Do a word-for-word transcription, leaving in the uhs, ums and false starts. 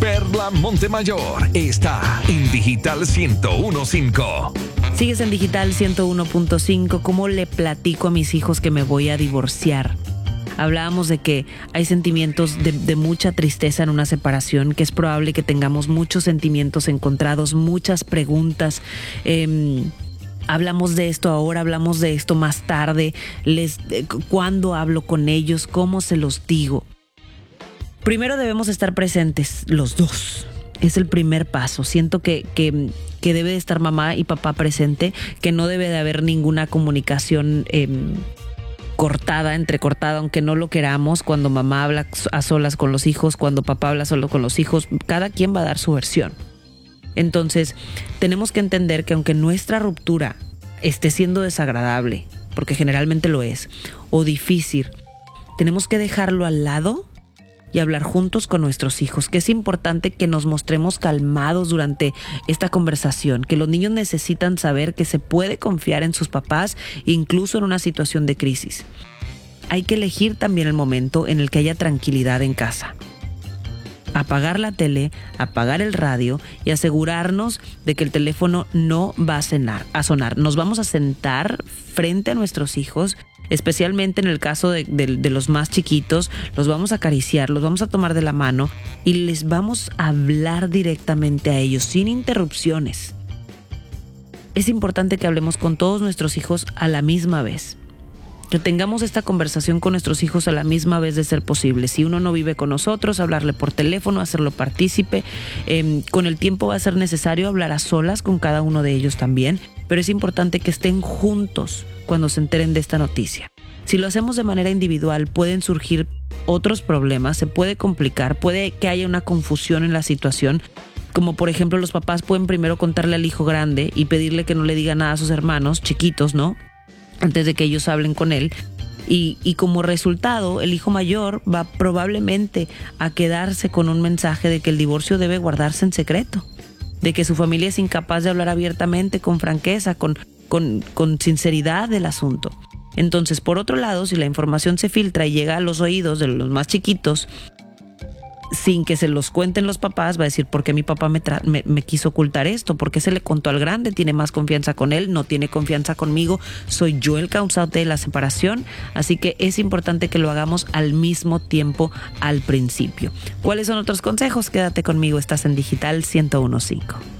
Perla Montemayor está en Digital ciento uno punto cinco. Sigues en Digital ciento uno punto cinco. ¿Cómo le platico a mis hijos que me voy a divorciar? Hablábamos de que hay sentimientos de, de mucha tristeza en una separación, que es probable que tengamos muchos sentimientos encontrados, muchas preguntas. Eh, hablamos de esto ahora, hablamos de esto más tarde. Les, eh, ¿Cuándo hablo con ellos? ¿Cómo se los digo? Primero debemos estar presentes los dos. Es el primer paso. Siento que, que, que debe de estar mamá y papá presente, que no debe de haber ninguna comunicación eh, cortada, entrecortada, aunque no lo queramos. Cuando mamá habla a solas con los hijos, cuando papá habla solo con los hijos, cada quien va a dar su versión. Entonces, tenemos que entender que aunque nuestra ruptura esté siendo desagradable, porque generalmente lo es, o difícil, tenemos que dejarlo al lado y hablar juntos con nuestros hijos, que es importante que nos mostremos calmados durante esta conversación, que los niños necesitan saber que se puede confiar en sus papás, incluso en una situación de crisis. Hay que elegir también el momento en el que haya tranquilidad en casa. Apagar la tele, apagar el radio y asegurarnos de que el teléfono no va a sonar, a sonar. Nos vamos a sentar frente a nuestros hijos, especialmente en el caso de, de, de los más chiquitos. Los vamos a acariciar, los vamos a tomar de la mano y les vamos a hablar directamente a ellos, sin interrupciones. Es importante que hablemos con todos nuestros hijos a la misma vez. Que tengamos esta conversación con nuestros hijos a la misma vez de ser posible. Si uno no vive con nosotros, hablarle por teléfono, hacerlo partícipe. Eh, con el tiempo va a ser necesario hablar a solas con cada uno de ellos también, pero es importante que estén juntos cuando se enteren de esta noticia. Si lo hacemos de manera individual, pueden surgir otros problemas, se puede complicar, puede que haya una confusión en la situación. Como por ejemplo, los papás pueden primero contarle al hijo grande y pedirle que no le diga nada a sus hermanos chiquitos, ¿no?, antes de que ellos hablen con él. Y, y como resultado, el hijo mayor va probablemente a quedarse con un mensaje de que el divorcio debe guardarse en secreto, de que su familia es incapaz de hablar abiertamente, con franqueza, con, con, con sinceridad del asunto. Entonces, por otro lado, si la información se filtra y llega a los oídos de los más chiquitos, sin que se los cuenten los papás, va a decir: ¿por qué mi papá me, tra- me, me quiso ocultar esto? ¿Por qué se le contó al grande? ¿Tiene más confianza con él? ¿No tiene confianza conmigo? ¿Soy yo el causante de la separación? Así que es importante que lo hagamos al mismo tiempo al principio. ¿Cuáles son otros consejos? Quédate conmigo, estás en Digital ciento uno punto cinco.